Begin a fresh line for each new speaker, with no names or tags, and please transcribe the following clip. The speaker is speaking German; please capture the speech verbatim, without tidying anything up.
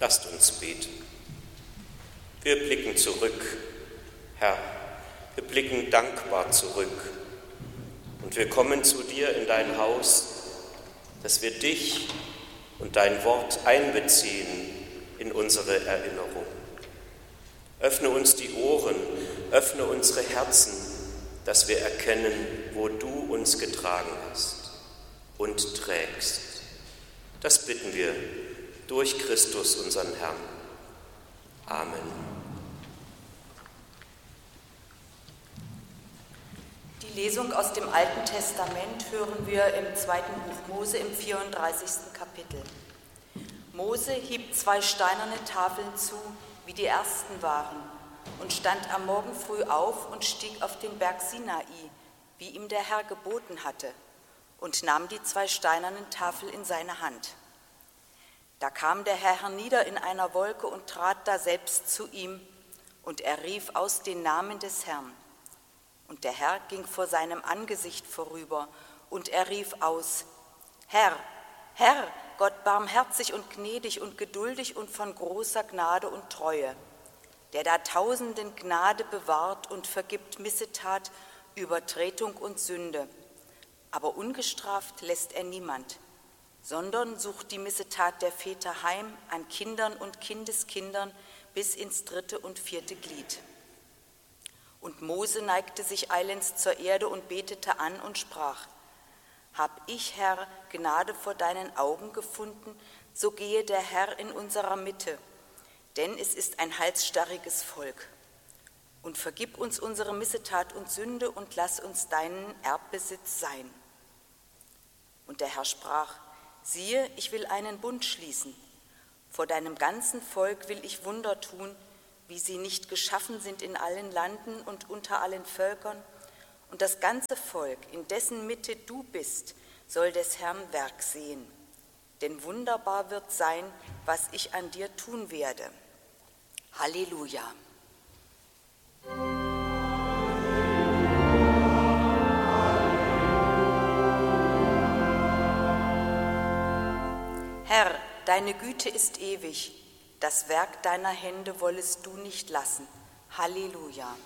Lasst uns beten. Wir blicken zurück, Herr, wir blicken dankbar zurück und wir kommen zu dir in dein Haus, dass wir dich und dein Wort einbeziehen in unsere Erinnerung. Öffne uns die Ohren, öffne unsere Herzen, dass wir erkennen, wo du uns getragen hast und trägst. Das bitten wir durch Christus, unseren Herrn. Amen.
Die Lesung aus dem Alten Testament hören wir im zweiten Buch Mose im vierunddreißigsten Kapitel. Mose hieb zwei steinerne Tafeln zu, wie die ersten waren, und stand am Morgen früh auf und stieg auf den Berg Sinai, wie ihm der Herr geboten hatte, und nahm die zwei steinernen Tafeln in seine Hand. Da kam der Herr hernieder in einer Wolke und trat daselbst zu ihm, und er rief aus den Namen des Herrn. Und der Herr ging vor seinem Angesicht vorüber, und er rief aus: Herr, Herr, Gott barmherzig und gnädig und geduldig und von großer Gnade und Treue, der da Tausenden Gnade bewahrt und vergibt Missetat, Übertretung und Sünde. Aber ungestraft lässt er niemand, sondern sucht die Missetat der Väter heim an Kindern und Kindeskindern bis ins dritte und vierte Glied. Und Mose neigte sich eilends zur Erde und betete an und sprach: Hab ich, Herr, Gnade vor deinen Augen gefunden, so gehe der Herr in unserer Mitte, denn es ist ein halsstarriges Volk. Und vergib uns unsere Missetat und Sünde und lass uns deinen Erbbesitz sein. Und der Herr sprach: Siehe, ich will einen Bund schließen. Vor deinem ganzen Volk will ich Wunder tun, wie sie nicht geschaffen sind in allen Landen und unter allen Völkern. Und das ganze Volk, in dessen Mitte du bist, soll des Herrn Werk sehen. Denn wunderbar wird sein, was ich an dir tun werde. Halleluja. Herr, deine Güte ist ewig, das Werk deiner Hände wollest du nicht lassen. Halleluja.